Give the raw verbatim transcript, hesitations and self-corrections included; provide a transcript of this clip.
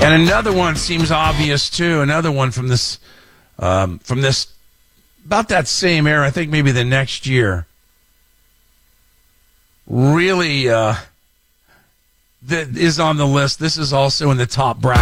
And another one seems obvious too. Another one from this, um, from this, about that same era. I think maybe the next year. Really, uh, that is on the list. This is also in the top bracket.